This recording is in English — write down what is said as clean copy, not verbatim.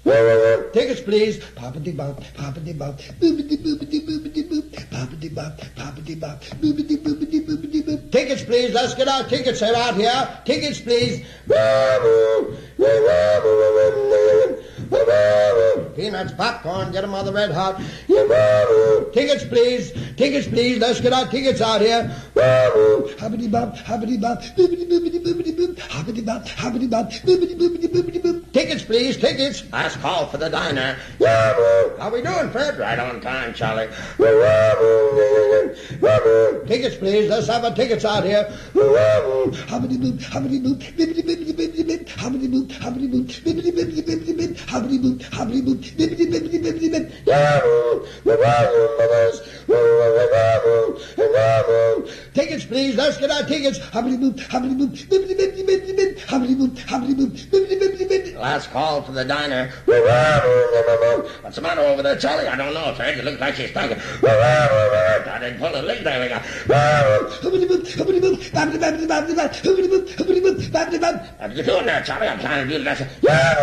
Tickets, please. Poppity bop, poppity bop, boopity boopity boopity boop, poppity bop, poppity bop, boopity boopity boopity boop. Tickets, please. Let's get our tickets out here. Tickets, please. Peanuts, popcorn, get them on the red hot. Tickets, please. Tickets, please. Let's get our tickets out here. Hoppity bop, hoppity bop, boopity boopity boopity boop, hoppity bop, hoppity bop, boopity boopity boopity boop. Tickets, please. Tickets. Last call for the diner. How we doing, Fred? Right on time, Charlie. Tickets, please. Let's have our tickets out here. Hoppity boop, hoppity boop, bippity bippity bippity bip, hoppity boop, hoppity boop, bippity bippity bippity bip, hoppity boop, hoppity boop, bippity bippity bippity bip. Tickets, please. Let's get our tickets. Hoppity boop, hoppity boop, bippity bippity bippity bip, hoppity boop, hoppity boop, bippity bippity bippity. Last call for the diner. What's the matter over there, Charlie? I don't know, Fred. It looks like she's stunk. I didn't pull a leg there. We got. Hoppity boop, hoppity boop, boppity boppity boppity bop, hoppity boop, hoppity boop, boppity bop. What are you doing there, Charlie? I'm trying to do the lesson.